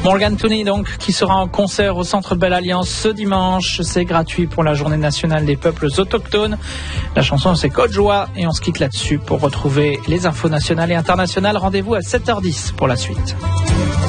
Morgan Tooney donc qui sera en concert au Centre Belle Alliance ce dimanche. C'est gratuit pour la Journée nationale des peuples autochtones. La chanson c'est Côte Joie et on se quitte là-dessus pour retrouver les infos nationales et internationales. Rendez-vous à 7h10 pour la suite.